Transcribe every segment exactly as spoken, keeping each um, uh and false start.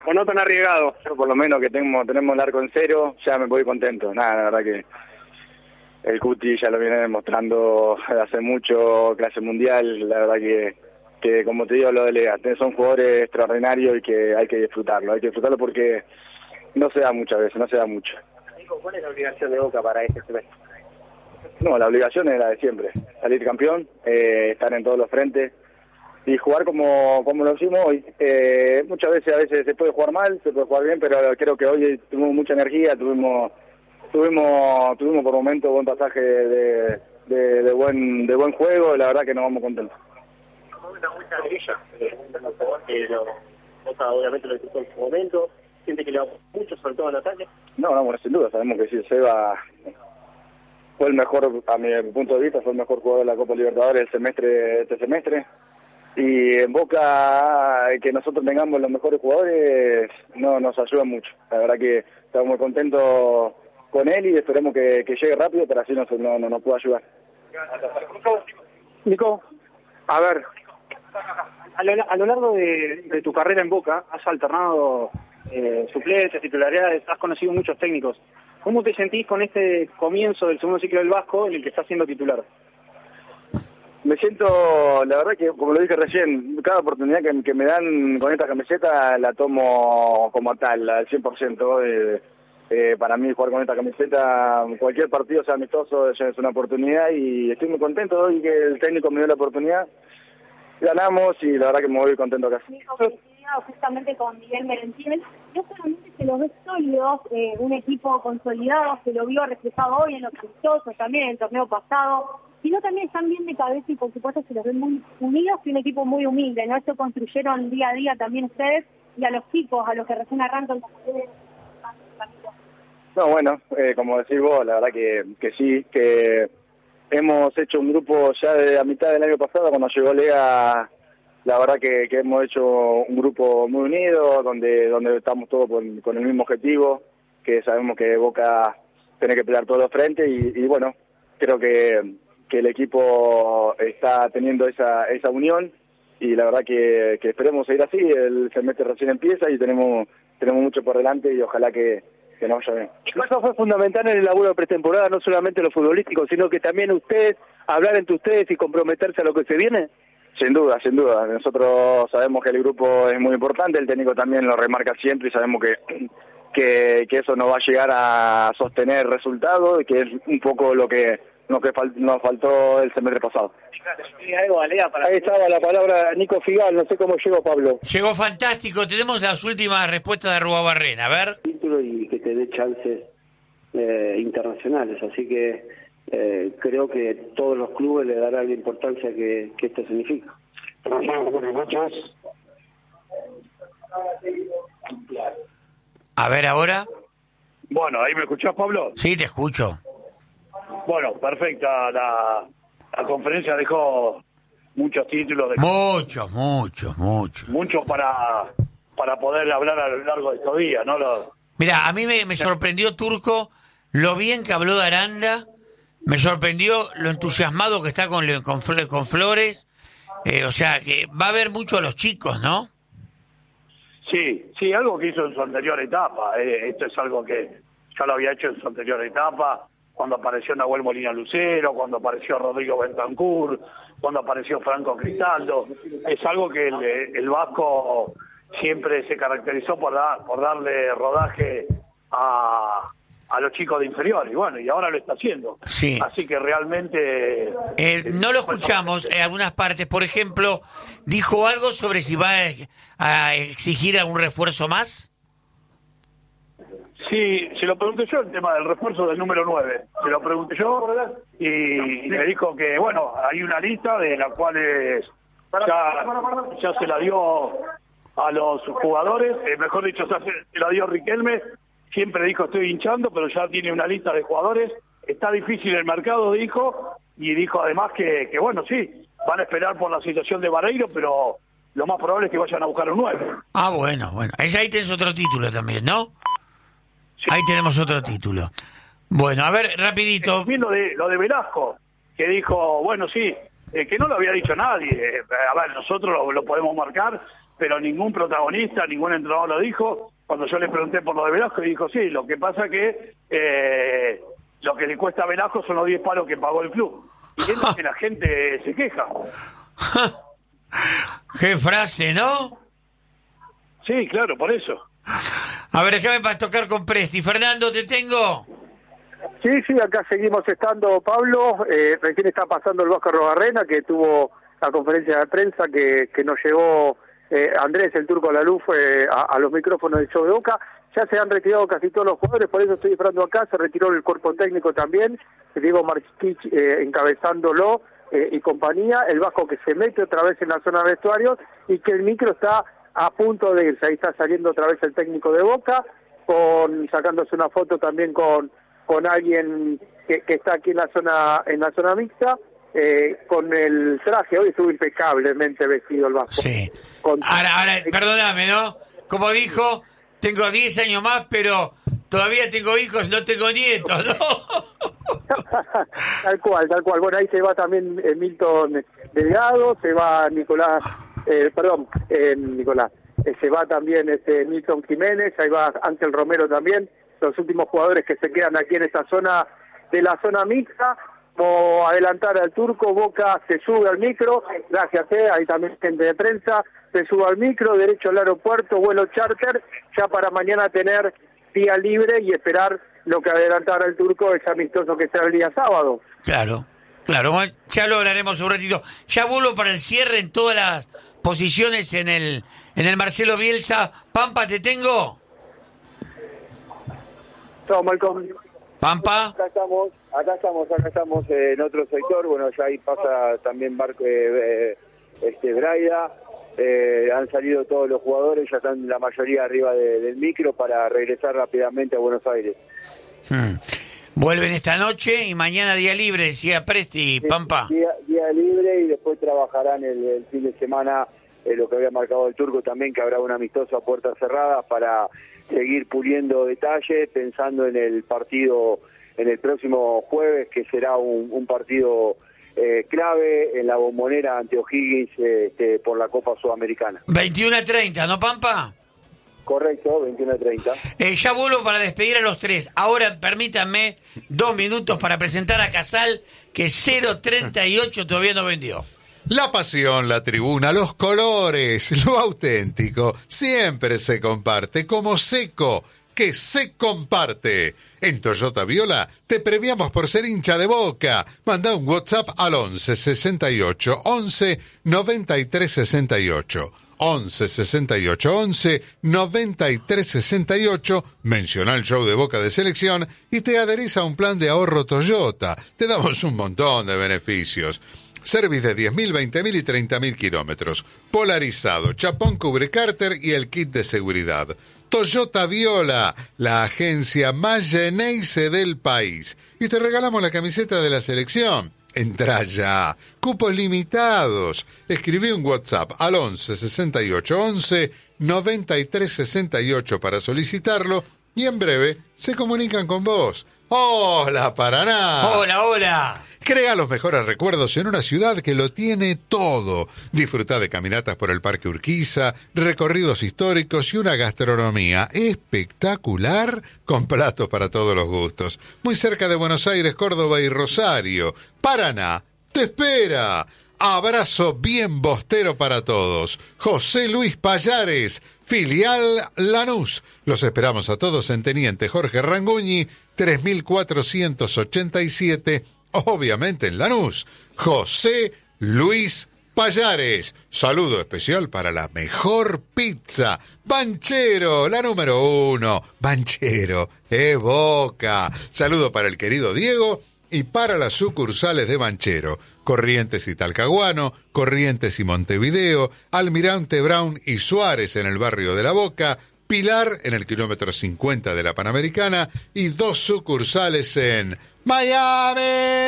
o no tan arriesgado. Yo por lo menos que tenemos, tenemos el arco en cero, ya me voy contento. Nada, la verdad que el Cuti ya lo viene demostrando hace mucho, clase mundial, la verdad que, que como te digo, lo delega. Son jugadores extraordinarios y que hay que disfrutarlo, hay que disfrutarlo porque no se da muchas veces, no se da mucho. ¿Cuál es la obligación de Boca para este semestre? No, la obligación es la de siempre, salir campeón, eh, estar en todos los frentes y jugar como como lo hicimos hoy. Eh, muchas veces, a veces se puede jugar mal, se puede jugar bien, pero creo que hoy tuvimos mucha energía, tuvimos tuvimos tuvimos por momentos buen pasaje de, de, de buen de buen juego, y la verdad que nos vamos contentos. Boca obviamente lo disfrutó en su momento, siente que le va mucho, sobre todo en ataque. No, no, bueno, sin duda, sabemos que sí, Seba fue el mejor, a mi punto de vista, fue el mejor jugador de la Copa Libertadores el semestre, este semestre. Y en Boca, que nosotros tengamos los mejores jugadores, no nos ayuda mucho. La verdad que estamos muy contentos con él y esperemos que, que llegue rápido, pero así nos, no, no nos pueda ayudar. Nico, a ver, a lo, a lo largo de, de tu carrera en Boca, has alternado eh, suplentes, titularidades, has conocido muchos técnicos. ¿Cómo te sentís con este comienzo del segundo ciclo del Vasco en el que estás siendo titular? Me siento, la verdad que, como lo dije recién, cada oportunidad que, que me dan con esta camiseta la tomo como tal, al cien por ciento. Eh, eh, para mí jugar con esta camiseta, cualquier partido sea amistoso, es una oportunidad y estoy muy contento hoy que el técnico me dio la oportunidad. Ganamos y la verdad que me voy contento acá. Justamente con Miguel Merentiel, no solamente se los ve sólidos, eh, un equipo consolidado, se lo vio reflejado hoy en los amistosos, también en el torneo pasado, sino también están bien de cabeza y por supuesto se los ven muy unidos y un equipo muy humilde, ¿no? Esto construyeron día a día también ustedes y a los chicos, a los que recién arrancan como ustedes. No, bueno, eh, como decís vos, la verdad que, que sí, que hemos hecho un grupo ya de a mitad del año pasado, cuando llegó Lea. La verdad que, que hemos hecho un grupo muy unido, donde donde estamos todos con, con el mismo objetivo, que sabemos que Boca tiene que pelear todos los frentes y, y bueno, creo que, que el equipo está teniendo esa esa unión y la verdad que, que esperemos seguir así. El semestre recién empieza y tenemos tenemos mucho por delante y ojalá que, que nos vaya bien. Eso fue fundamental en el laburo de pretemporada, no solamente lo futbolístico, sino que también ustedes, hablar entre ustedes y comprometerse a lo que se viene. Sin duda, sin duda. Nosotros sabemos que el grupo es muy importante, el técnico también lo remarca siempre y sabemos que, que, que eso nos va a llegar a sostener resultados y que es un poco lo que, lo que fal, nos faltó el semestre pasado. Ahí estaba la palabra Nico Figal, no sé cómo llegó Pablo. Llegó fantástico, tenemos las últimas respuestas de Arruabarrena, a ver. Título y que te dé chances eh, internacionales, así que Eh, creo que todos los clubes le darán la importancia que, que esto significa. A ver ahora. Bueno, ¿ahí me escuchás, Pablo? Sí, te escucho. Bueno, perfecta. La, la conferencia dejó muchos títulos. De... Muchos, muchos, muchos. Muchos para, para poder hablar a lo largo de estos días, ¿no? Los... Mira, a mí me, me sorprendió, Turco, lo bien que habló de Aranda. Me sorprendió lo entusiasmado que está con, con, con Flores. Eh, o sea, que va a ver mucho a los chicos, ¿no? Sí, sí, algo que hizo en su anterior etapa. Eh, esto es algo que ya lo había hecho en su anterior etapa, cuando apareció Nahuel Molina Lucero, cuando apareció Rodrigo Bentancur, cuando apareció Franco Cristaldo. Es algo que el, el Vasco siempre se caracterizó por, dar, por darle rodaje a... a los chicos de inferior, y bueno, y ahora lo está haciendo. Sí. Así que realmente... Eh, no lo escuchamos en algunas partes, por ejemplo, ¿dijo algo sobre si va a exigir algún refuerzo más? Sí, se lo pregunté yo, el tema del refuerzo del número nueve. Se lo pregunté yo y, y me dijo que, bueno, hay una lista de la cual es, ya, ya se la dio a los jugadores, eh, mejor dicho, ya se, se la dio Riquelme. Siempre dijo estoy hinchando, pero ya tiene una lista de jugadores. Está difícil el mercado, dijo, y dijo además que, que bueno, sí, van a esperar por la situación de Vareiro, pero lo más probable es que vayan a buscar un nueve. Ah, bueno, bueno. Ahí tenés otro título también, ¿no? Sí. Ahí tenemos otro título. Bueno, a ver, rapidito. También lo de, lo de Velasco, que dijo, bueno, sí, eh, que no lo había dicho nadie. Eh, a ver, nosotros lo, lo podemos marcar, pero ningún protagonista, ningún entrenador lo dijo. Cuando yo le pregunté por lo de Velasco, dijo, sí, lo que pasa que eh, lo que le cuesta a Velasco son los diez palos que pagó el club. Y es lo que la gente se queja. ¡Qué frase!, ¿no? Sí, claro, por eso. A ver, déjame para tocar con Presti. Fernando, ¿te tengo? Sí, sí, acá seguimos estando, Pablo. Eh, recién está pasando el Vasco Arrobarrena, que tuvo la conferencia de prensa que, que nos llevó eh, Andrés, el Turco Laluf, eh, a, a los micrófonos del show de Boca. Ya se han retirado casi todos los jugadores, por eso estoy esperando acá. Se retiró el cuerpo técnico también, Diego Marchich eh, encabezándolo eh, y compañía. El Vasco que se mete otra vez en la zona de vestuarios y que el micro está a punto de irse. Ahí está saliendo otra vez el técnico de Boca, con sacándose una foto también con con alguien que, que está aquí en la zona en la zona mixta, eh, con el traje. Hoy estuvo impecablemente vestido el Vasco. Sí. Con... Ahora, ahora, perdóname, ¿no? Como dijo, tengo diez años más, pero todavía tengo hijos, no tengo nietos, ¿no? Tal cual, tal cual. Bueno, ahí se va también eh, Milton Delgado, se va Nicolás, eh, perdón, eh, Nicolás, eh, se va también este Milton Jiménez, ahí va Ángel Romero también, los últimos jugadores que se quedan aquí en esta zona de la zona mixta. Como adelantar al Turco, Boca se sube al micro, gracias, eh, hay también gente de prensa, se sube al micro, derecho al aeropuerto, vuelo charter, ya para mañana tener día libre y esperar lo que adelantara el Turco, es amistoso que será el día sábado. Claro, claro, ya lo hablaremos un ratito. Ya vuelvo para el cierre en todas las posiciones en el en el Marcelo Bielsa. Pampa, ¿te tengo? Chao, Malcolm. Pampa. Acá estamos, acá estamos, acá estamos eh, en otro sector. Bueno, ya ahí pasa también Barco, eh, este Braida. Eh, han salido todos los jugadores, ya están la mayoría arriba de, del micro para regresar rápidamente a Buenos Aires. Hmm. Vuelven esta noche y mañana día libre, decía Presti, Pampa. Sí, día, día libre y después trabajarán el, el fin de semana, eh, lo que había marcado el Turco también, que habrá un amistoso a puertas cerradas para seguir puliendo detalles, pensando en el partido, en el próximo jueves, que será un, un partido eh, clave en la Bombonera ante O'Higgins eh, este, por la Copa Sudamericana. veintiuno a treinta, ¿no, Pampa? Correcto, veintiuno a treinta. Eh, ya vuelvo para despedir a los tres. Ahora permítanme dos minutos para presentar a Casal, que cero treinta y ocho todavía no vendió. La pasión, la tribuna, los colores, lo auténtico, siempre se comparte como Seco, que se comparte. En Toyota Viola te premiamos por ser hincha de Boca. Manda un WhatsApp al once sesenta y ocho once noventa y tres sesenta y ocho. once sesenta y ocho once noventa y tres sesenta y ocho, menciona el show de Boca de Selección y te adherís a un plan de ahorro Toyota. Te damos un montón de beneficios. Service de diez mil, veinte mil y treinta mil kilómetros. Polarizado, chapón cubre cárter y el kit de seguridad. Toyota Viola, la agencia más Geneise del país. Y te regalamos la camiseta de la selección. Entrá ya. Cupos limitados. Escribí un WhatsApp al once sesenta y ocho once noventa y tres sesenta y ocho para solicitarlo y en breve se comunican con vos. ¡Hola, Paraná! ¡Hola, hola! Crea los mejores recuerdos en una ciudad que lo tiene todo. Disfruta de caminatas por el Parque Urquiza, recorridos históricos y una gastronomía espectacular con platos para todos los gustos. Muy cerca de Buenos Aires, Córdoba y Rosario. Paraná te espera. Abrazo bien bostero para todos. José Luis Payares, filial Lanús. Los esperamos a todos en Teniente Jorge Ranguñi, tres mil cuatrocientos ochenta y siete, obviamente en Lanús. José Luis Payares. Saludo especial para la mejor pizza. Banchero, la número uno. Banchero, es Boca. Saludo para el querido Diego y para las sucursales de Banchero. Corrientes y Talcahuano, Corrientes y Montevideo, Almirante Brown y Suárez en el barrio de La Boca, Pilar en el kilómetro cincuenta de la Panamericana y dos sucursales en Miami.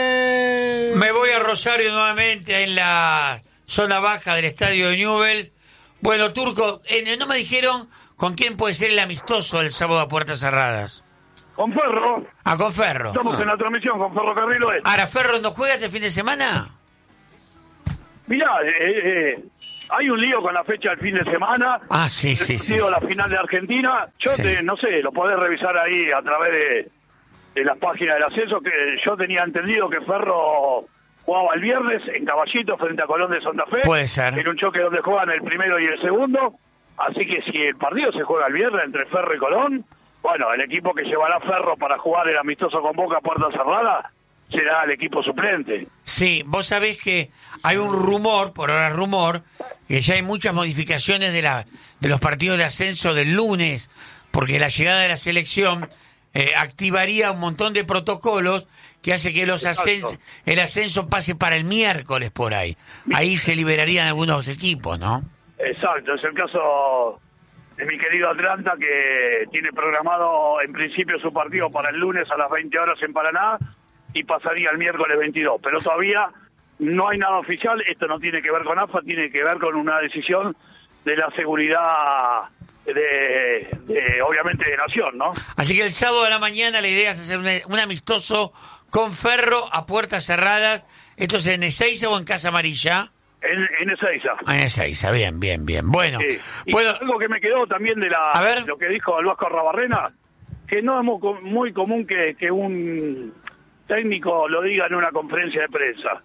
Me voy a Rosario nuevamente en la zona baja del estadio de Newell's. Bueno, Turco, eh, no me dijeron con quién puede ser el amistoso el sábado a puertas cerradas. Con Ferro. Ah, con Ferro. Estamos ah. en la transmisión con Ferrocarril Oeste. Ahora, ¿Ferro no juega este fin de semana? Mirá, eh, eh, hay un lío con la fecha del fin de semana. Ah, sí, sí, sí. La final de Argentina. Yo Sí. te, no sé, lo podés revisar ahí a través de, de las páginas del ascenso, que yo tenía entendido que Ferro jugaba el viernes en Caballito frente a Colón de Santa Fe. Puede ser. En un choque donde juegan el primero y el segundo. Así que si el partido se juega el viernes entre Ferro y Colón, bueno, el equipo que llevará Ferro para jugar el amistoso con Boca a puerta cerrada será el equipo suplente. Sí, vos sabés que hay un rumor, por ahora rumor, que ya hay muchas modificaciones de la de los partidos de ascenso del lunes, porque la llegada de la selección eh, activaría un montón de protocolos que hace que los ascens el ascenso pase para el miércoles por ahí. Ahí se liberarían algunos equipos, ¿no? Exacto, es el caso de mi querido Atlanta, que tiene programado en principio su partido para el lunes a las veinte horas en Paraná y pasaría el miércoles veintidós, pero todavía no hay nada oficial. Esto no tiene que ver con A F A, tiene que ver con una decisión de la seguridad de, de obviamente de Nación, ¿no? Así que el sábado a la mañana la idea es hacer un, un amistoso con Ferro a puertas cerradas. ¿Esto es en Ezeiza o en Casa Amarilla? En, en Ezeiza. En Ezeiza, bien, bien, bien. Bueno, Sí. Y bueno, algo que me quedó también de la A ver. lo que dijo el Vasco Arrabarrena, que no es muy, co- muy común que, que un técnico lo diga en una conferencia de prensa.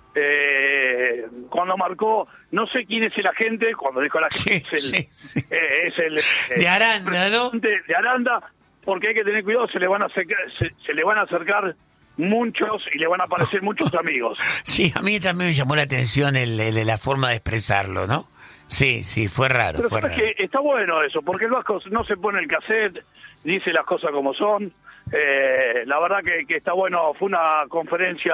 Eh, cuando marcó, no sé quién es el agente, cuando dijo la gente, Sí, es el, sí, sí. eh, es el eh, de Aranda, ¿no? de, de Aranda, porque hay que tener cuidado, se le van a acercar, se, se le van a acercar muchos y le van a aparecer muchos amigos. Sí, a mí también me llamó la atención el, el- la forma de expresarlo, ¿no? Sí, sí, fue raro, Pero fue sabes raro. que está bueno eso, porque el Vasco no se pone el cassette, dice las cosas como son. Eh, la verdad que, que está bueno, fue una conferencia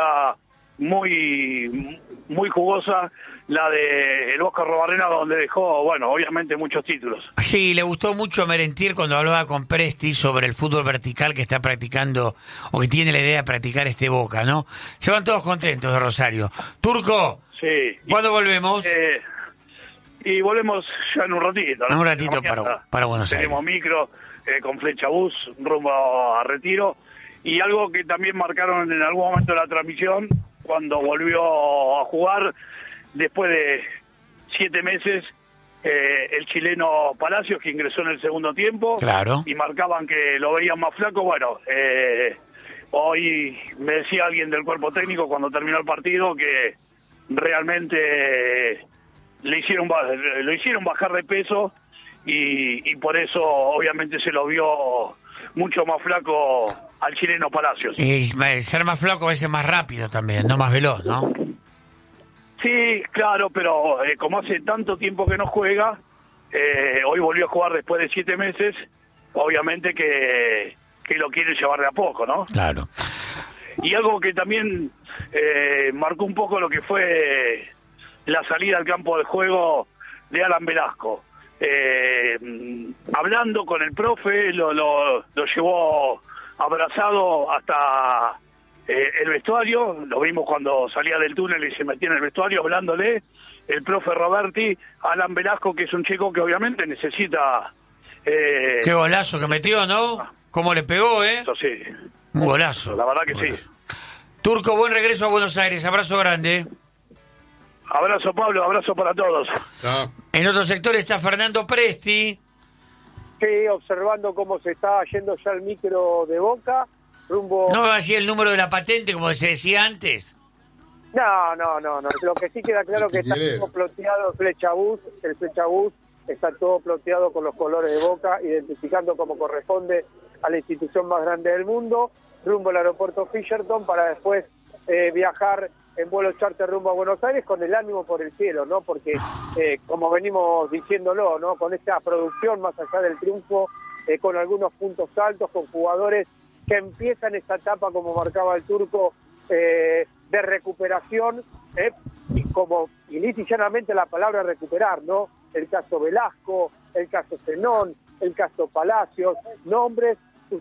muy muy jugosa, la de el Vasco Arrabarrena, donde dejó, bueno, obviamente muchos títulos. Sí, le gustó mucho a Merentiel cuando hablaba con Presti sobre el fútbol vertical que está practicando, o que tiene la idea de practicar este Boca, ¿no? Se van todos contentos de Rosario. Turco, Sí. ¿cuándo volvemos? Eh, y volvemos ya en un ratito. ¿no? En un ratito Mañana para- para Buenos Tenemos Aires. micro eh, con Flecha Bus rumbo a Retiro. Y algo que también marcaron en algún momento de la transmisión, cuando volvió a jugar, después de siete meses, eh, el chileno Palacios, que ingresó en el segundo tiempo. Claro. Y marcaban que lo veían más flaco. Bueno, eh, hoy me decía alguien del cuerpo técnico cuando terminó el partido que realmente eh, le hicieron ba- lo hicieron bajar de peso y, y por eso obviamente se lo vio mucho más flaco al chileno Palacios. Y eh, ser más flaco a veces más rápido también, no más veloz, ¿no? Sí, claro, pero eh, como hace tanto tiempo que no juega, eh, hoy volvió a jugar después de siete meses, obviamente que, que lo quiere llevar de a poco, ¿no? Claro. Y algo que también eh, marcó un poco lo que fue la salida al campo de juego de Alan Velasco. Eh, hablando con el profe, lo, lo, lo llevó abrazado hasta eh, el vestuario, lo vimos cuando salía del túnel y se metía en el vestuario hablándole, el profe Roberti, Alan Velasco, que es un chico que obviamente necesita... Eh, Qué golazo que metió, ¿no? ¿Cómo le pegó, eh? eso sí, Un golazo. la verdad que Un sí. golazo. Turco, buen regreso a Buenos Aires. Abrazo grande. Abrazo Pablo, abrazo para todos. Ah, En otro sector está Fernando Presti. Sí, observando cómo se está yendo ya el micro de Boca, rumbo... ¿No va así el número de la patente, como se decía antes? No, no, no, no. Lo que sí queda claro que está Quiere. todo ploteado el Flechabús, el Flechabús está todo ploteado con los colores de Boca, identificando como corresponde a la institución más grande del mundo, rumbo al aeropuerto Fisherton para después eh, viajar en vuelo charter rumbo a Buenos Aires con el ánimo por el cielo, ¿no? Porque, eh, como venimos diciéndolo, ¿no? Con esta producción más allá del triunfo, eh, con algunos puntos altos, con jugadores que empiezan esta etapa, como marcaba el Turco, eh, de recuperación, eh, y como y lisa y llanamente la palabra recuperar, ¿no? El caso Velasco, el caso Zenón, el caso Palacios, nombres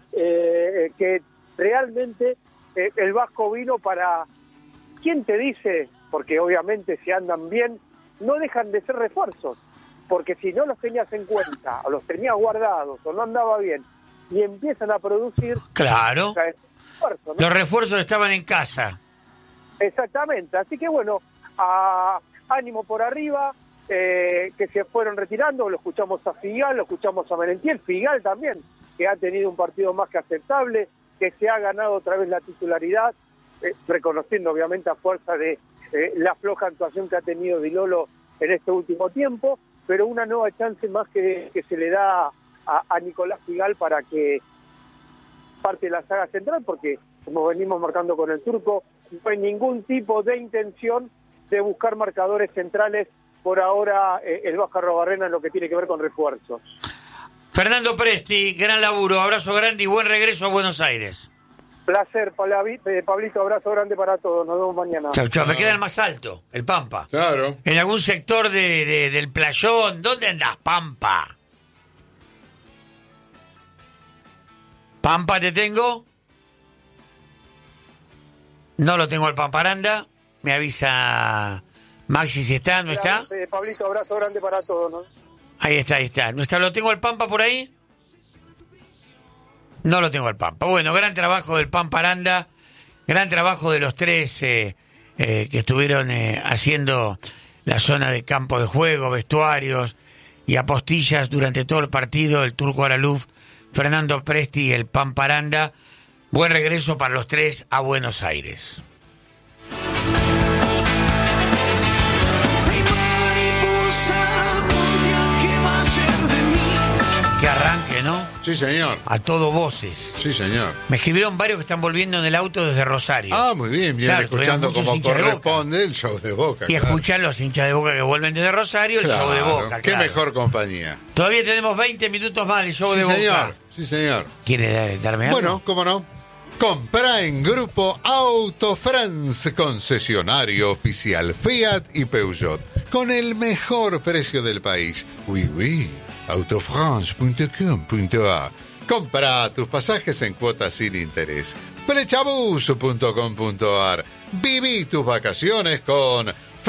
eh, que realmente eh, el Vasco vino para... ¿Quién te dice? Porque obviamente si andan bien, no dejan de ser refuerzos, porque si no los tenías en cuenta, o los tenías guardados, o no andaba bien, y empiezan a producir... Claro. o sea, es refuerzo, ¿no? Los refuerzos estaban en casa. Exactamente, así que bueno, a, ánimo por arriba, eh, que se fueron retirando, lo escuchamos a Figal, lo escuchamos a Merentiel, Figal también, que ha tenido un partido más que aceptable, que se ha ganado otra vez la titularidad, eh, reconociendo obviamente a fuerza de eh, la floja actuación que ha tenido Di Lolo en este último tiempo, pero una nueva chance más que, que se le da a, a Nicolás Figal para que parte de la saga central, porque como venimos marcando con el turco, no hay ningún tipo de intención de buscar marcadores centrales por ahora eh, el Vasco Arrobarrena en lo que tiene que ver con refuerzos. Fernando Presti, gran laburo, abrazo grande y buen regreso a Buenos Aires. Placer, Pablito, abrazo grande para todos, nos vemos mañana. Chau, chau. Me queda el más alto, el Pampa. Claro. En algún sector de, de, del playón, ¿dónde andás, Pampa? ¿Pampa te tengo? No lo tengo al Pamparanda, me avisa Maxi si está, ¿no está? Eh, Pablito, abrazo grande para todos, ¿no? Ahí está, ahí está. ¿No está? ¿Lo tengo al Pampa por ahí? No lo tengo al Pampa. Bueno, gran trabajo del Pamparanda, gran trabajo de los tres eh, eh, que estuvieron eh, haciendo la zona de campo de juego, vestuarios y apostillas durante todo el partido, el Turco Araluf, Fernando Presti y el Pamparanda. Buen regreso para los tres a Buenos Aires. Que arranque, ¿no? Sí, señor. A todo voces. Sí, señor. Me escribieron varios que están volviendo en el auto desde Rosario. Ah, muy bien, vienen claro, escuchando como corresponde el show de Boca. Y claro, escuchar los hinchas de Boca que vuelven desde Rosario, el claro, show de Boca. Qué claro. mejor compañía. Todavía tenemos veinte minutos más del show sí, de Boca. Señor. Sí, señor. ¿Quiere darme algo? Bueno, cómo no. Compra en Grupo Auto France, concesionario oficial Fiat y Peugeot, con el mejor precio del país. Oui, oui. autofrance punto com punto a. Compra tus pasajes en cuotas sin interés. Flechabus punto com punto a r. Viví tus vacaciones con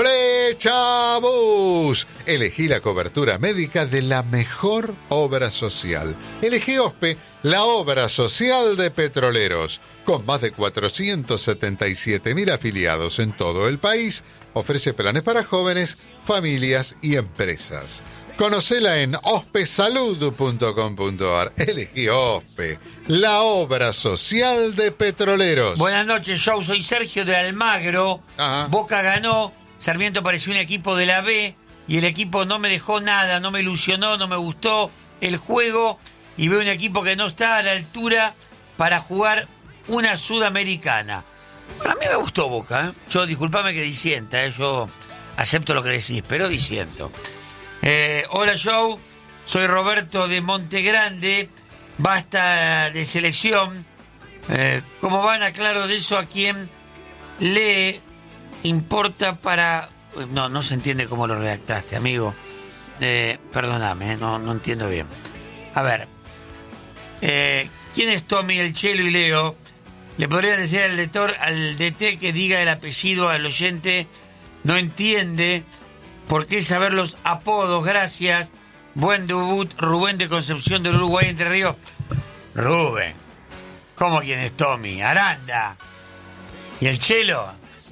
Flechabus. Elegí la cobertura médica de la mejor obra social. Elegí OSPE, la obra social de Petroleros. Con más de cuatrocientos setenta y siete mil afiliados en todo el país, ofrece planes para jóvenes, familias y empresas. Conocela en ospesalud punto com punto a r. Elegí OSPE, la obra social de Petroleros. Buenas noches, yo soy Sergio de Almagro. Ajá. Boca ganó, Sarmiento pareció un equipo de la B y el equipo no me dejó nada, no me ilusionó, no me gustó el juego y veo un equipo que no está a la altura para jugar una sudamericana. A mí me gustó Boca, ¿eh? Yo, disculpame que disienta, ¿eh? Yo acepto lo que decís, pero disiento. Eh, hola, Joe, soy Roberto de Montegrande, basta de selección. Eh, ¿Cómo van? Aclaro de eso a quien lee, importa para... No, no se entiende cómo lo redactaste, amigo. Eh, perdóname, eh, no, no entiendo bien. A ver, eh, ¿quién es Tommy, el Chelo y Leo? Le podría decir al lector, al D T que diga el apellido al oyente, no entiende por qué saber los apodos, gracias. Buen debut, Rubén de Concepción del Uruguay, Entre Ríos. Rubén, ¿cómo quién es Tommy? Aranda. ¿Y el Chelo?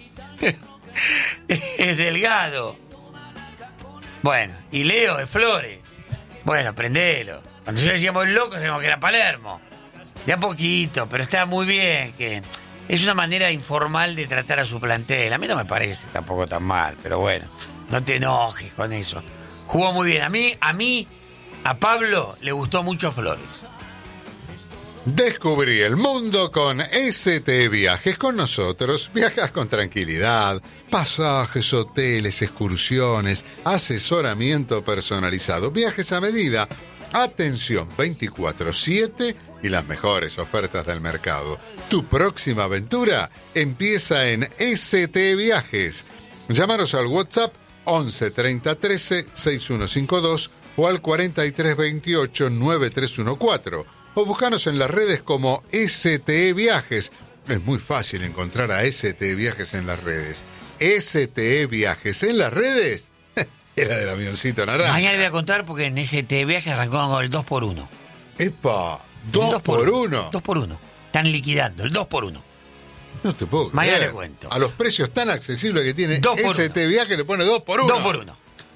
Es Delgado. Bueno, y Leo de Flores. Bueno, prendelo. Cuando yo decíamos locos, sabíamos que era Palermo. De a poquito, pero está muy bien, que es una manera informal de tratar a su plantel. A mí no me parece tampoco tan mal, pero bueno, no te enojes con eso. Jugó muy bien. A mí, a mí, a Pablo le gustó mucho Flores. Descubrí el mundo con S T Viajes. Con nosotros viajas con tranquilidad, pasajes, hoteles, excursiones, asesoramiento personalizado, viajes a medida, atención veinticuatro siete y las mejores ofertas del mercado. Tu próxima aventura empieza en S T Viajes. Llámanos al WhatsApp once treinta trece sesenta y uno cincuenta y dos o al cuarenta y tres veintiocho noventa y tres catorce. O buscanos en las redes como S T E Viajes. Es muy fácil encontrar a S T E Viajes en las redes. S T E Viajes en las redes. Era del avioncito naranja. Mañana le voy a contar porque en S T E Viajes arrancó con el dos por uno. ¡Epa! ¿dos por uno? dos por uno. Están liquidando el dos por uno. No te puedo creer. Mañana le cuento. A los precios tan accesibles que tiene S T E Viajes le pone dos por uno. dos por uno.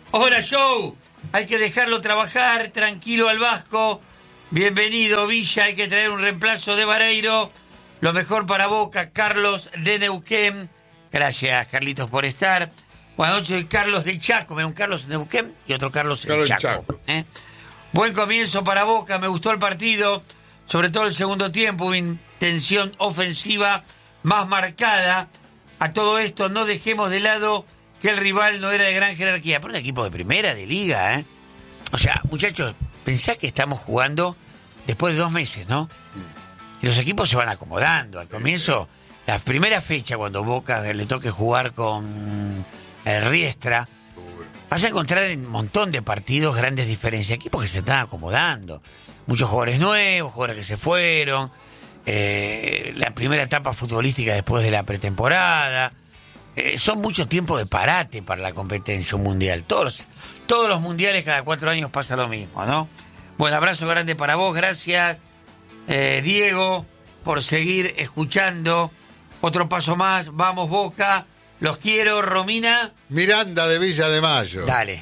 Hola, Joe. Hay que dejarlo trabajar, tranquilo al Vasco. Bienvenido, Villa. Hay que traer un reemplazo de Vareiro. Lo mejor para Boca, Carlos de Neuquén. Gracias, Carlitos, por estar. Buenas noches, soy Carlos del Chaco. Mira, un Carlos de Neuquén y otro Carlos del Carlos Chaco. Chaco. ¿eh? Buen comienzo para Boca. Me gustó el partido. Sobre todo el segundo tiempo. Una intención ofensiva más marcada. A todo esto, no dejemos de lado que el rival no era de gran jerarquía. Pero un equipo de primera, de liga, ¿eh? O sea, muchachos, pensá que estamos jugando después de dos meses, ¿no? Y los equipos se van acomodando. Al comienzo, la primera fecha, cuando Boca le toque jugar con el Riestra, vas a encontrar en un montón de partidos grandes diferencias. Equipos que se están acomodando. Muchos jugadores nuevos, jugadores que se fueron. Eh, la primera etapa futbolística después de la pretemporada. Eh, son mucho tiempo de parate para la competencia mundial. Todos los, todos los mundiales cada cuatro años pasa lo mismo, ¿no? Bueno, abrazo grande para vos. Gracias, eh, Diego, por seguir escuchando. Otro paso más. Vamos, Boca. Los quiero, Romina. Miranda de Villa de Mayo. Dale.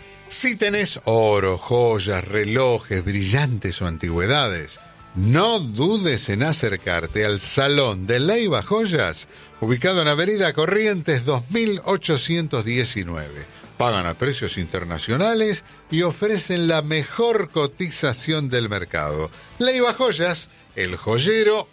Si tenés oro, joyas, relojes, brillantes o antigüedades, no dudes en acercarte al Salón de Leiva Joyas, ubicado en Avenida Corrientes dos mil ochocientos diecinueve. Pagan a precios internacionales y ofrecen la mejor cotización del mercado. Leiva Joyas, el joyero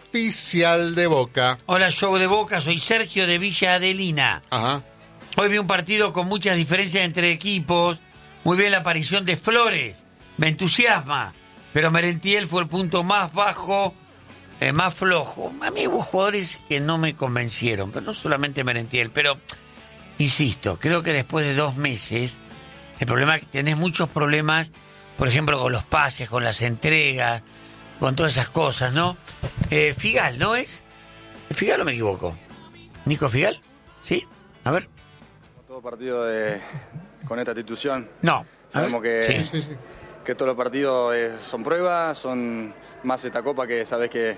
oficial de Boca. Hola, show de Boca, soy Sergio de Villa Adelina. Ajá. Hoy vi un partido con muchas diferencias entre equipos. Muy bien la aparición de Flores, me entusiasma, pero Merentiel fue el punto más bajo, eh, más flojo. A mí hubo jugadores que no me convencieron, pero no solamente Merentiel, pero insisto, creo que después de dos meses, el problema es que tenés muchos problemas, por ejemplo, con los pases, con las entregas, con todas esas cosas, ¿no? Eh, Figal, ¿no es? ¿Figal o me equivoco? ¿Nico Figal? ¿Sí? A ver. Todo partido de, con esta institución. No. Sabemos que, sí, sí, sí. que todos los partidos eh, son pruebas, son más esta copa que sabes que,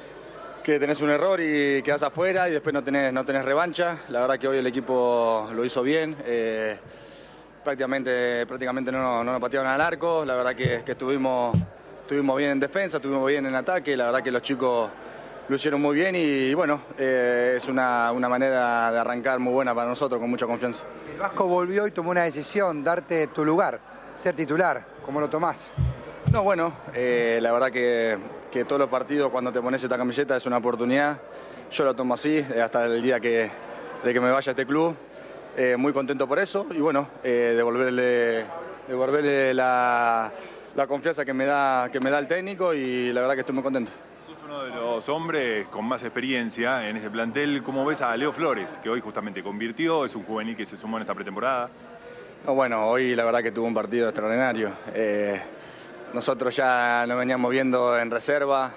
que tenés un error y quedás afuera y después no tenés, no tenés revancha. La verdad que hoy el equipo lo hizo bien. Eh, prácticamente prácticamente no, no nos patearon al arco. La verdad que, que estuvimos, estuvimos bien en defensa, estuvimos bien en ataque. La verdad que los chicos lo hicieron muy bien y bueno, eh, es una, una manera de arrancar muy buena para nosotros, con mucha confianza. El Vasco volvió y tomó una decisión, darte tu lugar, ser titular. ¿Cómo lo tomás? No, bueno, eh, la verdad que, que todos los partidos cuando te pones esta camiseta es una oportunidad. Yo lo tomo así, eh, hasta el día que, de que me vaya a este club. Eh, muy contento por eso y bueno, eh, devolverle, devolverle la, la confianza que me, da, que me da el técnico y la verdad que estoy muy contento. Uno de los hombres con más experiencia en este plantel. ¿Cómo ves a Leo Flores, que hoy justamente convirtió, es un juvenil que se sumó en esta pretemporada? No, bueno, hoy la verdad que tuvo un partido extraordinario. Eh, nosotros ya lo veníamos viendo en reserva,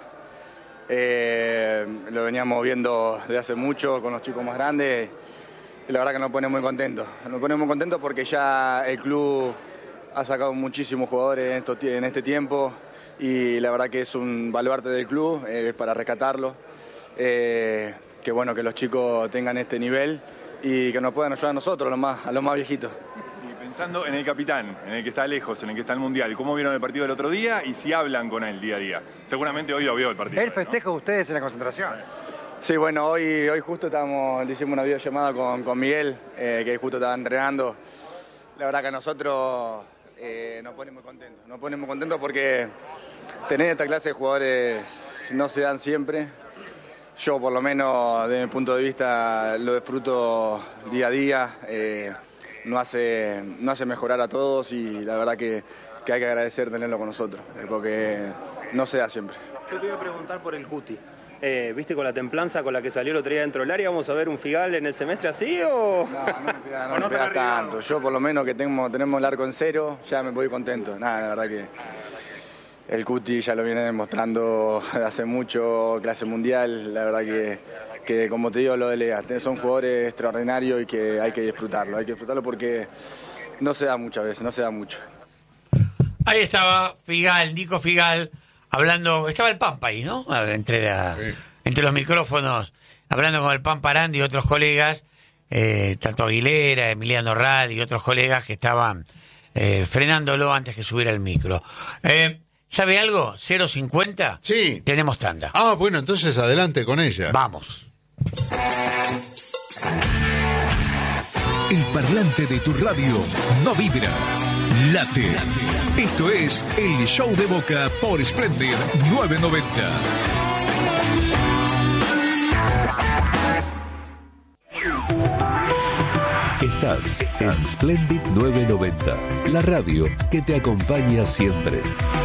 eh, lo veníamos viendo desde hace mucho con los chicos más grandes y la verdad que nos pone muy contentos. Nos pone muy contentos porque ya el club ha sacado muchísimos jugadores en, esto, en este tiempo. Y la verdad que es un baluarte del club, eh, para rescatarlo, eh, que bueno que los chicos tengan este nivel y que nos puedan ayudar a nosotros, los más, a los más viejitos. Y pensando en el capitán, en el que está lejos, en el que está el Mundial, ¿cómo vieron el partido del otro día y si hablan con él día a día? Seguramente hoy lo vio el partido. ¿El festejo de ustedes en la concentración? Sí, bueno, hoy, hoy justo estábamos, hicimos una videollamada con, con Miguel, eh, que justo estaba entrenando. La verdad que a nosotros eh, nos pone muy contentos, nos pone muy contentos porque tener esta clase de jugadores no se dan siempre. Yo, por lo menos, desde mi punto de vista, lo disfruto día a día. Eh, no hace, no hace mejorar a todos y la verdad que, que hay que agradecer tenerlo con nosotros, porque no se da siempre. Yo te iba a preguntar por el Cuti. Eh, ¿Viste con la templanza con la que salió el otro día dentro del área? ¿Vamos a ver un Figal en el semestre así o...? No, no me pegas no no pega tanto. Yo, por lo menos, que tengo, tenemos el arco en cero, ya me voy contento. Nada, la verdad que... El Cuti ya lo viene demostrando hace mucho, clase mundial, la verdad que, que como te digo, lo de Lea, son jugadores extraordinarios y que hay que disfrutarlo, hay que disfrutarlo porque no se da muchas veces, no se da mucho. Ahí estaba Figal, Nico Figal, hablando, estaba el Pampa ahí, ¿no? Entre, la, sí. entre los micrófonos, hablando con el Pampa Arandi y otros colegas, eh, tanto Aguilera, Emiliano Radi y otros colegas que estaban eh, frenándolo antes que subiera el micro. Eh, ¿Sabe algo? ¿cero cincuenta? Sí. Tenemos tanda. Ah, bueno, entonces adelante con ella. Vamos. El parlante de tu radio no vibra, late. Esto es el Show de Boca por Splendid nueve noventa. Estás en Splendid nueve noventa, la radio que te acompaña siempre.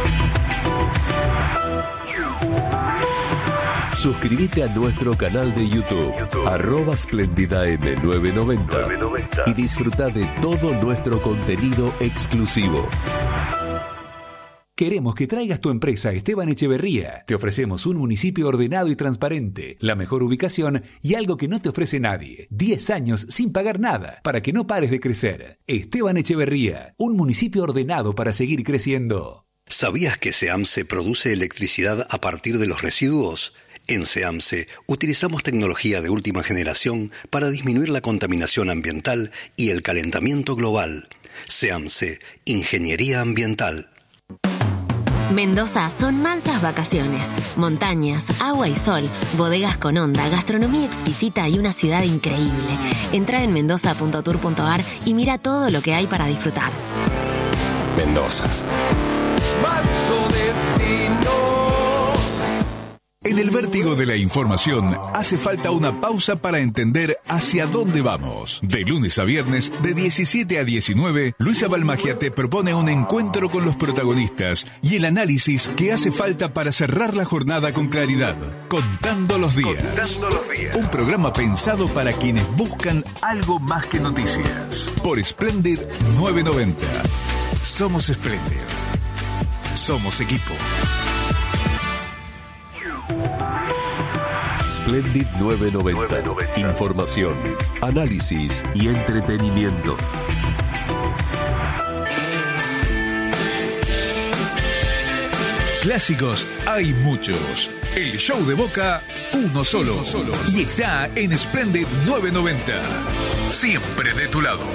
Suscríbete a nuestro canal de YouTube, arroba SplendidAM nueve noventa, y disfruta de todo nuestro contenido exclusivo. Queremos que traigas tu empresa a Esteban Echeverría. Te ofrecemos un municipio ordenado y transparente, la mejor ubicación y algo que no te ofrece nadie. diez años sin pagar nada, para que no pares de crecer. Esteban Echeverría, un municipio ordenado para seguir creciendo. ¿Sabías que SEAMSE produce electricidad a partir de los residuos? En SEAMSE utilizamos tecnología de última generación para disminuir la contaminación ambiental y el calentamiento global. SEAMSE, Ingeniería Ambiental. Mendoza son mansas vacaciones, montañas, agua y sol, bodegas con onda, gastronomía exquisita y una ciudad increíble. Entra en mendoza punto tour punto ar y mira todo lo que hay para disfrutar. Mendoza. Manso destino. En el vértigo de la información hace falta una pausa para entender hacia dónde vamos. De lunes a viernes, de diecisiete a diecinueve, Luisa Balmagia te propone un encuentro con los protagonistas y el análisis que hace falta para cerrar la jornada con claridad. Contando los días. Contando los días. Un programa pensado para quienes buscan algo más que noticias. Por Splendid nueve noventa. Somos Splendid. Somos equipo. Splendid nueve noventa. Información, análisis y entretenimiento. Clásicos hay muchos. El Show de Boca, uno solo. Uno solo. Y está en Splendid nueve noventa. Siempre de tu lado.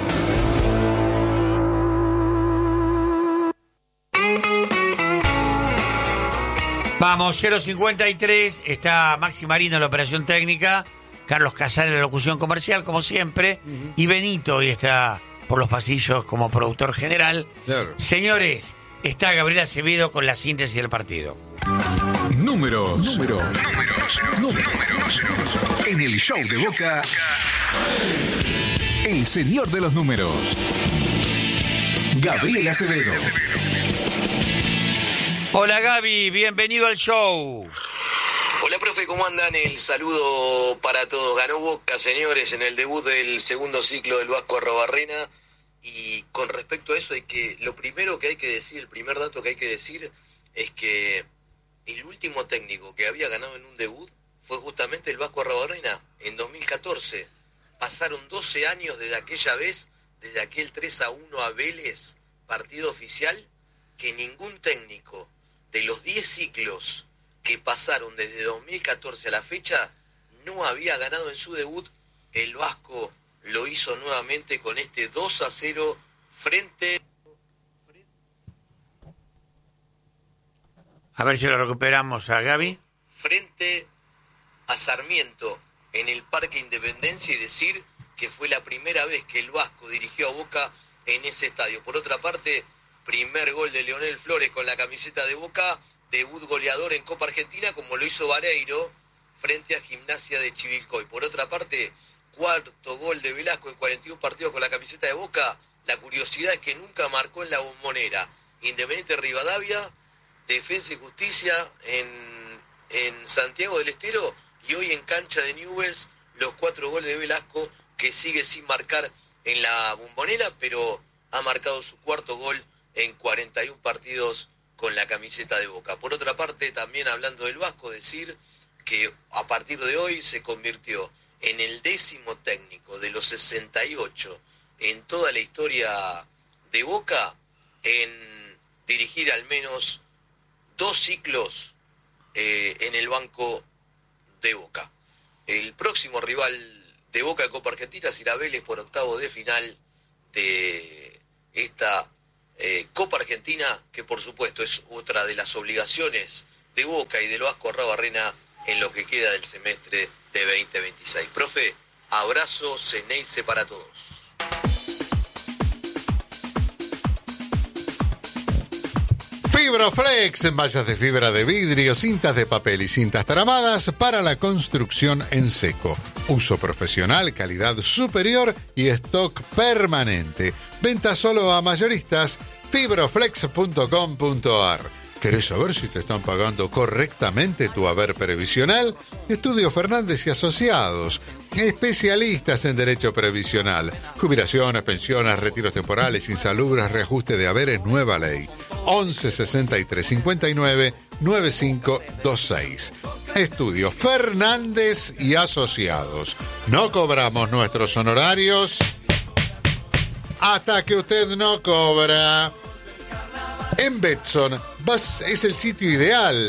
Vamos, cero cincuenta y tres, está Maxi Marino en la operación técnica, Carlos Casares en la locución comercial, como siempre, uh-huh. y Benito hoy está por los pasillos como productor general. Claro. Señores, está Gabriel Acevedo con la síntesis del partido. Números, números, números, números. En el Show de Boca, el señor de los números, Gabriel Acevedo. Hola Gaby, bienvenido al show. Hola profe, ¿cómo andan? El saludo para todos. Ganó Boca, señores, en el debut del segundo ciclo del Vasco Arrobarrena. Y con respecto a eso, hay que lo primero que hay que decir, el primer dato que hay que decir es que el último técnico que había ganado en un debut fue justamente el Vasco Arrobarrena en dos mil catorce. Pasaron doce años desde aquella vez, desde aquel tres a uno a Vélez, partido oficial, que ningún técnico de los diez ciclos que pasaron desde dos mil catorce a la fecha no había ganado en su debut. El Vasco lo hizo nuevamente con este dos a cero frente... A ver si lo recuperamos a Gaby. Frente a Sarmiento en el Parque Independencia, y decir que fue la primera vez que el Vasco dirigió a Boca en ese estadio. Por otra parte, primer gol de Leonel Flores con la camiseta de Boca, debut goleador en Copa Argentina como lo hizo Vareiro frente a Gimnasia de Chivilcoy. Por otra parte, cuarto gol de Velasco en cuarenta y un partidos con la camiseta de Boca. La curiosidad es que nunca marcó en la Bombonera. Independiente Rivadavia, Defensa y Justicia en, en Santiago del Estero, y hoy en cancha de Newell's los cuatro goles de Velasco, que sigue sin marcar en la Bombonera, pero ha marcado su cuarto gol en cuarenta y un partidos con la camiseta de Boca. Por otra parte, también hablando del Vasco, decir que a partir de hoy se convirtió en el décimo técnico de los sesenta y ocho en toda la historia de Boca en dirigir al menos dos ciclos eh, en el banco de Boca. El próximo rival de Boca de Copa Argentina será Vélez por octavos de final de esta eh, Copa Argentina, que por supuesto es otra de las obligaciones de Boca y del Vasco Arrobarrena en lo que queda del semestre de veinte veintiséis. Profe, abrazo, Ceneice para todos. Fibroflex, mallas de fibra de vidrio, cintas de papel y cintas tramadas para la construcción en seco. Uso profesional, calidad superior y stock permanente. Venta solo a mayoristas. fibroflex punto com punto ar. ¿Querés saber si te están pagando correctamente tu haber previsional? Estudio Fernández y Asociados, especialistas en derecho previsional, jubilaciones, pensiones, retiros temporales, insalubres, reajuste de haberes, nueva ley. once sesenta y tres cincuenta y nueve noventa y cinco veintiséis. Estudio Fernández y Asociados. No cobramos nuestros honorarios hasta que usted no cobra. En Betson vas, es el sitio ideal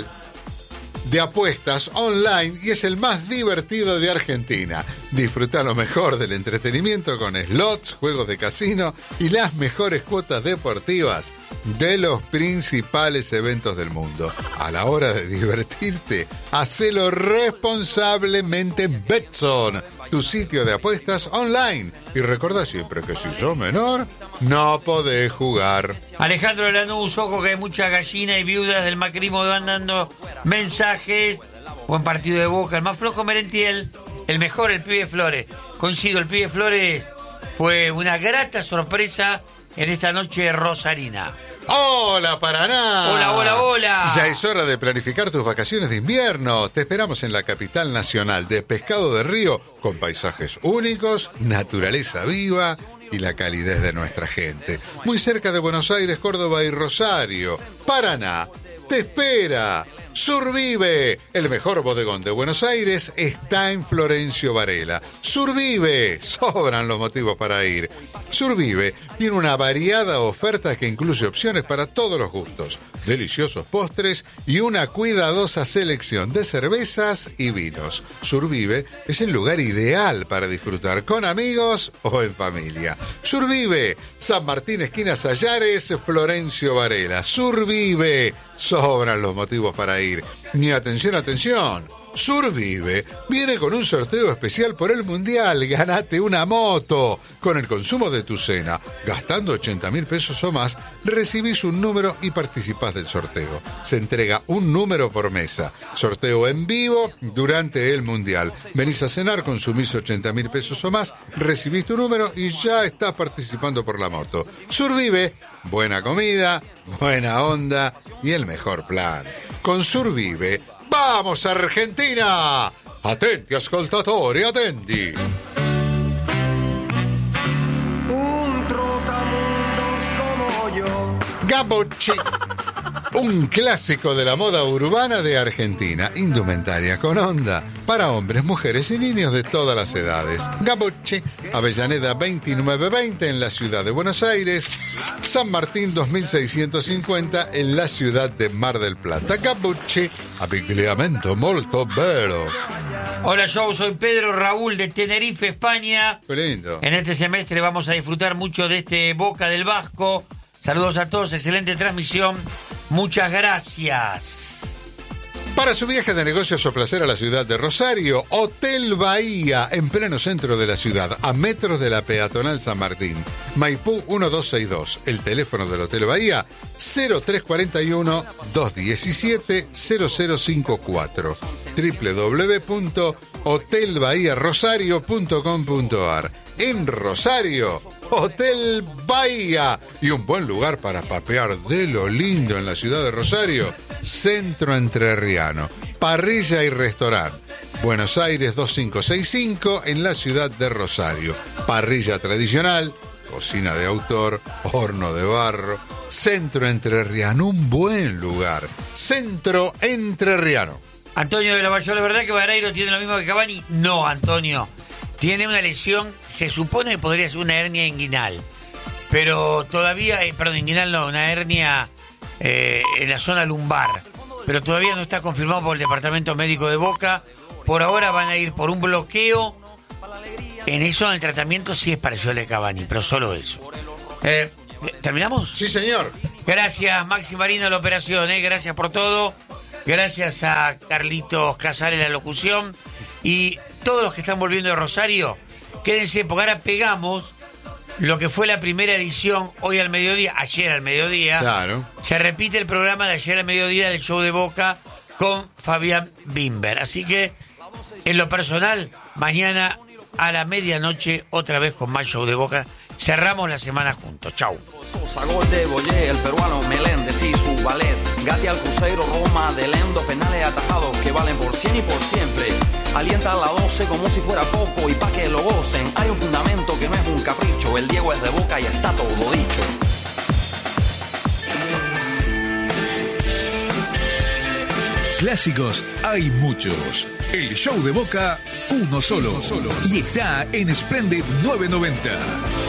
de apuestas online y es el más divertido de Argentina. Disfruta lo mejor del entretenimiento con slots, juegos de casino y las mejores cuotas deportivas de los principales eventos del mundo. A la hora de divertirte, hacelo responsablemente en Betson, tu sitio de apuestas online. Y recuerda siempre que si sos menor, no podés jugar. Alejandro Lanús, ojo que hay muchas gallinas y viudas del macrismo van dando mensajes. Buen partido de Boca, el más flojo Merentiel, el mejor el pibe Flores. Coincido, el pibe Flores fue una grata sorpresa en esta noche rosarina. ¡Hola, Paraná! ¡Hola, hola, hola! Ya es hora de planificar tus vacaciones de invierno. Te esperamos en la capital nacional de pescado de río, con paisajes únicos, naturaleza viva y la calidez de nuestra gente. Muy cerca de Buenos Aires, Córdoba y Rosario. Paraná te espera. Survive, el mejor bodegón de Buenos Aires, está en Florencio Varela. Survive, sobran los motivos para ir. Survive tiene una variada oferta que incluye opciones para todos los gustos, deliciosos postres y una cuidadosa selección de cervezas y vinos. Survive es el lugar ideal para disfrutar con amigos o en familia. Survive, San Martín, esquina Sallares, Florencio Varela. Survive, sobran los motivos para ir. Ni atención, atención. Survive viene con un sorteo especial por el Mundial. Ganate una moto. Con el consumo de tu cena, gastando ochenta mil pesos o más, recibís un número y participás del sorteo. Se entrega un número por mesa. Sorteo en vivo durante el Mundial. Venís a cenar, consumís ochenta mil pesos o más, recibís tu número y ya estás participando por la moto. Survive, buena comida, buena onda y el mejor plan. Con Survive, ¡vamos Argentina! Attenti ascoltatori, attenti! Un trotamundos como yo. Gabocci, un clásico de la moda urbana de Argentina, indumentaria con onda, para hombres, mujeres y niños de todas las edades. Gabocci, Avellaneda veintinueve veinte en la ciudad de Buenos Aires, San Martín dos mil seiscientos cincuenta en la ciudad de Mar del Plata. Gabocci, abbigliamento molto bello. Hola, yo soy Pedro Raúl de Tenerife, España. Qué lindo. En este semestre vamos a disfrutar mucho de este Boca del Vasco. Saludos a todos, excelente transmisión. Muchas gracias. Para su viaje de negocios o placer a la ciudad de Rosario, Hotel Bahía, en pleno centro de la ciudad, a metros de la peatonal San Martín. Maipú uno dos seis dos. El teléfono del Hotel Bahía, cero tres cuatro uno, dos uno siete, cero cero cinco cuatro. doble u doble u doble u punto hotel bahía rosario punto com punto ar. En Rosario, Hotel Bahía. Y un buen lugar para papear de lo lindo en la ciudad de Rosario, Centro Entrerriano, parrilla y restaurante. Buenos Aires dos cinco seis cinco en la ciudad de Rosario. Parrilla tradicional, cocina de autor, horno de barro. Centro Entrerriano, un buen lugar. Centro Entrerriano. Antonio de la Bayola, ¿verdad que Vareiro tiene lo mismo que Cavani? No, Antonio. Tiene una lesión, se supone que podría ser una hernia inguinal, pero todavía, eh, perdón, inguinal no, una hernia eh, en la zona lumbar, pero todavía no está confirmado por el Departamento Médico de Boca. Por ahora van a ir por un bloqueo En eso, en el tratamiento, sí es parecido al de Cavani, pero solo eso. Eh, ¿Terminamos? Sí, señor. Gracias, Maxi Marino, de la operación, ¿eh? Gracias por todo. Gracias a Carlitos Casares, la locución. Y todos los que están volviendo de Rosario, quédense, porque ahora pegamos lo que fue la primera edición hoy al mediodía, ayer al mediodía. Claro. Se repite el programa de ayer al mediodía del show de Boca con Fabián Bimber. Así que, en lo personal, mañana a la medianoche, otra vez con más show de Boca. Cerramos la semana juntos. Chau. Sosa, gol de Boyé, el peruano Meléndez y su ballet. Gatti al Cruzeiro, Roma, de Lendo, penales atajados que valen por cien y por siempre. Alienta a la doce como si fuera poco y pa' que lo gocen. Hay un fundamento que no es un capricho. El Diego es de Boca y está todo dicho. Clásicos hay muchos. El show de Boca, uno solo. Uno solo. Y está en Splendid novecientos noventa.